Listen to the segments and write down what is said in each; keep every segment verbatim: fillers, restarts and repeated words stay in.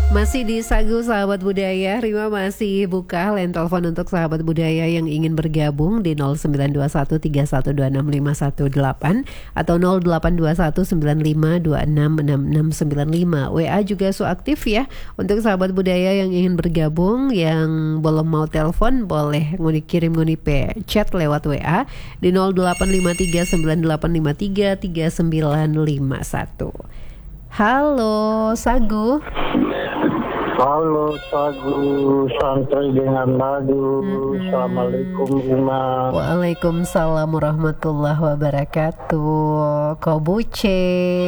Masih di Sagu Sahabat Budaya, Rima masih buka line telepon untuk sahabat budaya yang ingin bergabung di nol sembilan dua satu tiga satu dua enam lima satu delapan atau nol delapan dua satu sembilan lima dua enam enam enam sembilan lima. W A juga su aktif ya untuk sahabat budaya yang ingin bergabung, yang belum mau telepon boleh nguni kirim nguni pe chat lewat W A di nol delapan lima tiga sembilan delapan lima tiga tiga sembilan lima satu. Halo Sagu. Halo Sagu, santai dengan lagu. hmm. Assalamualaikum Rima. Waalaikumsalam warahmatullahi wabarakatuh. Kobuce,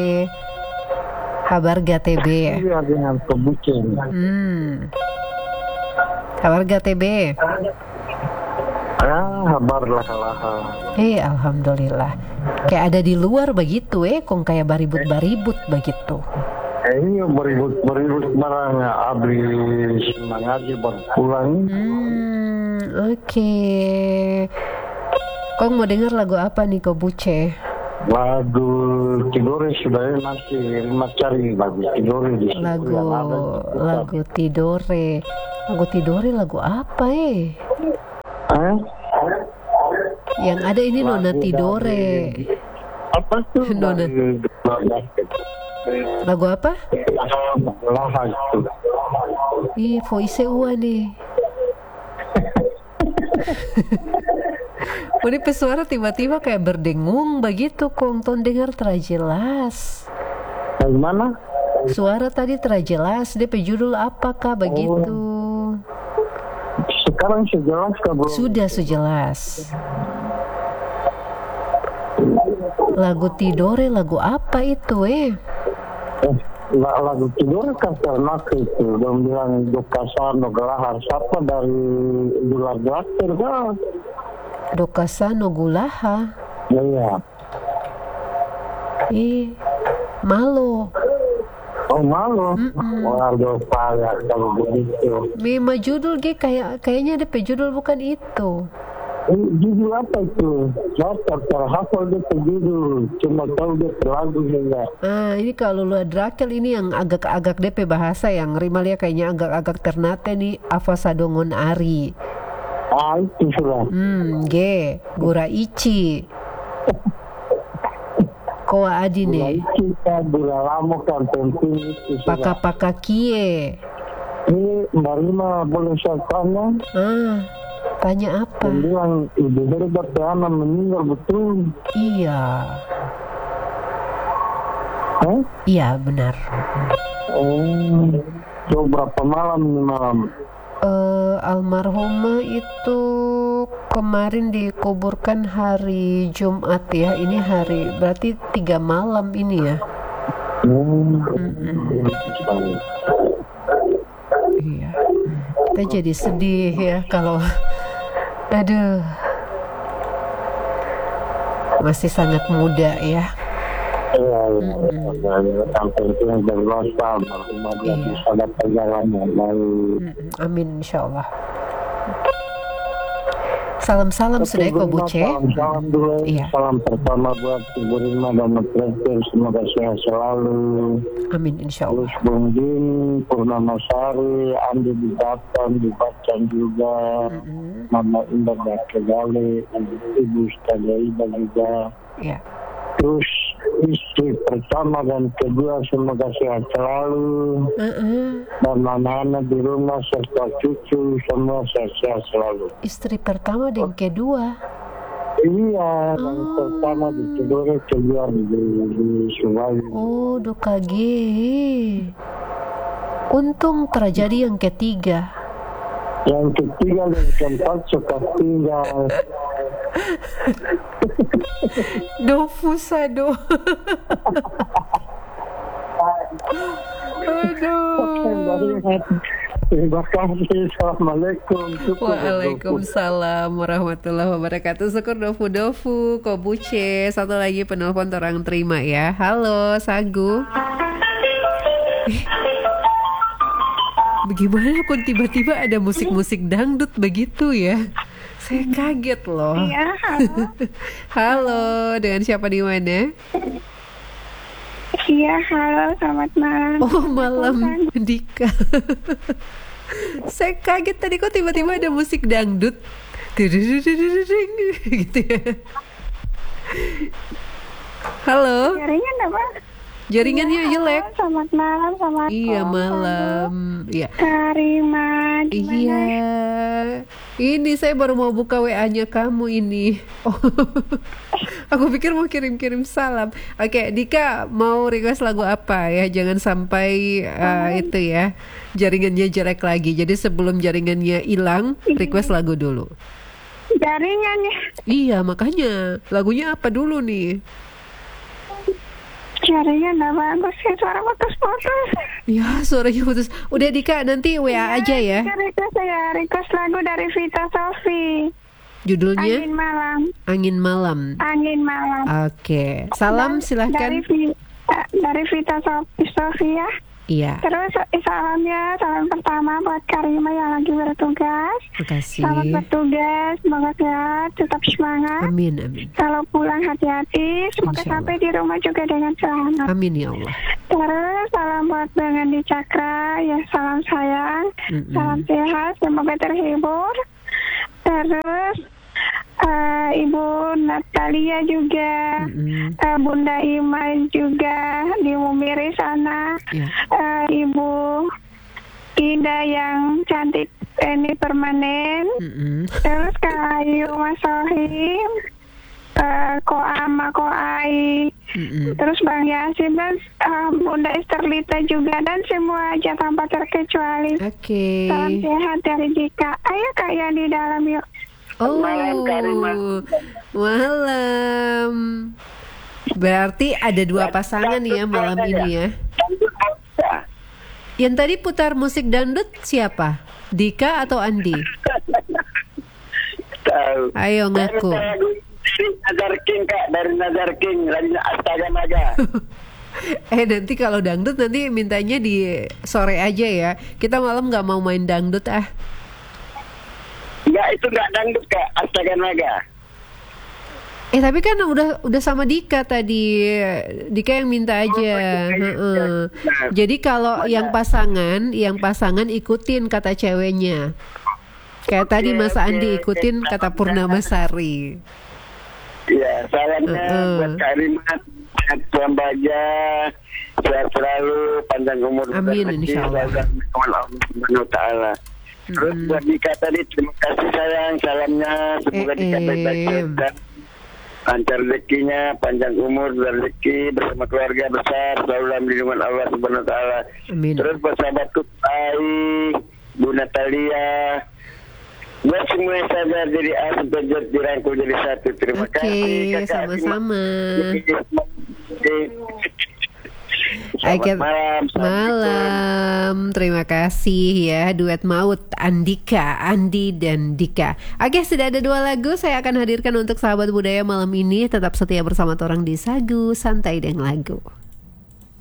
kabar G T B ya? Iya, dengan Kobuce. Hmm. Kabar G T B? Ya, kabar lah. Eh, alhamdulillah. Kayak ada di luar begitu eh, kong kayak baribut-baribut begitu. Eh, ini beribut-beribut barang habis mengaji berpulang. Hmm, oke. Okay. Kong mau dengar lagu apa nih Kobuce? Lagu Tidore sudah nanti Rima cari lagu Tidore di situ. Lagu lagu Tidore. Lagu Tidore lagu apa eh? Eh? Yang ada ini lagu Nona Tidore. Dari, apa tuh? Nona. Lagu apa? Laha itu. Ih, voice ua nih. Ini pesuara tiba-tiba kayak berdengung begitu, kong ton dengar terjelas. Bagaimana? Suara tadi terjelas, dia pe judul apakah begitu? Oh. Sekarang sejelas kah bro? Sudah sejelas. Lagu Tidore lagu apa itu eh? Eh, lagu Tidore kan karena itu dong bilang Dokasano Gelahar siapa dari Dular Blaster kan? Dokasano Gulaha. Ya ya. Ih, Malo. Oh Malo. Waduh payah kalau begitu. Memang judul ge kayak kayaknya ada judul bukan itu. Eh, judul apa itu? Saya terhafal dia judul, cuma tahu dia lagu enggak. Ah, ini kalau lu Drakel ini yang agak-agak D P bahasa yang Rimalia kayaknya agak-agak ternate nih Afasadongon Ari. Ah, itu sudah. Hmm, G, Gura Ichi. Koa Adi nih. Gura Ichi kan Gura Lamo kan penting itu sudah. Paka-paka Kie. Ini Mbak Rima boleh saya tanya? Ah. Tanya apa? Dia bilang ibu hebat anak meninggal betul. Iya. Eh? Iya benar. Oh, so berapa malam nih malam? Uh, almarhumah itu kemarin dikuburkan hari Jumat ya. Ini hari berarti tiga malam ini ya. Hmm. Mm-hmm. Iya. Kita jadi sedih ya kalau aduh, masih sangat muda ya. Iya, iya. Sampai itu yang berdosa, almarhumah dia bisa dapat jalannya. Amin, insya Allah. Salam-salam sudah ya Kobuce. Salam dulu. Iya. Salam pertama buat Ibu Rima dan Mas Presiden, semoga sehat selalu. Amin, insya Allah. Terus Bung Din, Purnama Sari, Andi di Batam, di Batam juga. Mm-hmm. Mama Indah Bakegale, Ibu Ustazah Ida juga. Iya. Terus istri pertama dan kedua semoga sehat selalu. Uh-uh. Dan anak-anak di rumah serta cucu semua sehat-sehat selalu. Istri pertama dan kedua? Iya, yang oh. pertama di Tidore, kedua di, di Surabaya. Oh, dokage. Untung terjadi yang ketiga. Yang ketiga dan keempat suka tinggal. Dofu sado. Aduh. Terima kasih. Assalamualaikum. Waalaikumsalam warahmatullahi wabarakatuh. Syukur Dofu Dofu, Kobuce. Satu lagi penelpon orang terima ya. Halo Sagu. Eh, bagaimana kok tiba-tiba ada musik-musik dangdut begitu ya? Saya kaget loh. Iya, halo. Halo, dengan siapa di mana? Iya, halo, selamat malam. Oh, malam Dika. Saya kaget tadi kok tiba-tiba ada musik dangdut. Gitu ya. Halo. Jaringan apa? Jaringannya Ya, jelek. halo, selamat malam, selamat Iya, malam. Iya. Karima, gimana? Iya. Ini saya baru mau buka W A-nya kamu ini. Oh. Aku pikir mau kirim-kirim salam. Oke, Dika mau request lagu apa ya? Jangan sampai uh, itu ya jaringannya jelek lagi. Jadi sebelum jaringannya hilang, request lagu dulu. Jaringannya. Iya, makanya lagunya apa dulu nih? Jaringan nggak bagus ya, suara putus-putus. Ya, suaranya putus. Udah Dika, nanti W A aja ya. Request saya, request lagu dari Vita Sofi. Judulnya Angin Malam. Angin Malam. Angin Malam. Oke, salam silahkan. Dari, dari Vita Sofi, Sofi ya. Iya. Terus salamnya, salam pertama buat Karima yang lagi bertugas. Terima kasih. Selamat bertugas, semoga sehat, tetap semangat. Amin, amin. Kalau pulang hati-hati, semoga Insya Allah. sampai di rumah juga dengan selamat. Amin ya Allah. Terus salam buat Bang Andi Cakra, ya salam sayang, Mm-mm. salam sehat, semoga terhibur. Terus uh, Ibu Natalia juga, Mm-mm. uh, Bunda Ima juga di Mumiri sana, Ya. uh, Ibu Ida yang cantik ini permanen. Mm-mm. Terus Kak Ayu, Mas Sohim, uh, Ko Ama, Ko Ai, Mm-mm. terus Bang Yasin dan uh, Bunda Esterlita juga dan semua aja tanpa terkecuali. Oke. Salam sehat dari Dika. Ayo Kak ya di dalam yuk. Oh, Malam, Karima. malam. Berarti ada dua pasangan ya malam ini ya. Yang tadi putar musik dangdut siapa? Dika atau Andi? Tahu. Ayo ngaku. Dari Nazar King Kak, dari Nazar King, dari Astaga Naga. Eh nanti kalau dangdut nanti mintanya di sore aja ya. Kita malam nggak mau main dangdut ah. Enggak, itu enggak dangdut Kak, Astaga Naga. Eh tapi kan udah udah sama Dika tadi. Dika yang minta aja. Heeh. Jadi kalau yang pasangan, yang pasangan ikutin kata ceweknya. Kayak tadi Mas Andi ikutin kata Purnama Sari. Iya, salamnya Uh-uh. buat Kak Rima, sehat Tuan Baja, sehat selalu, panjang umur. Amin, dan rezeki, insya Allah. dan Allah Subhanahu wa Ta'ala. Terus Mm-mm. buat Dika tadi, terima kasih sayang, salamnya, semoga Eh, Dika baik-baik eh. dan lancar rezekinya, panjang umur dan rezeki bersama keluarga besar, selalu dalam lindungan Allah Subhanahu wa Ta'ala. Amin. Terus buat sahabatku Ai, Bu Natalia, buat semua yang sadar jadi A sampai Z dirangkul jadi satu. Terima Oke, kasih Kakak. sama-sama. Selamat Oke, malam. malam. Terima kasih ya duet maut Andika, Andi dan Dika. Oke, sudah ada dua lagu saya akan hadirkan untuk sahabat budaya malam ini. Tetap setia bersama Torang di Sagu Santai dengan Lagu.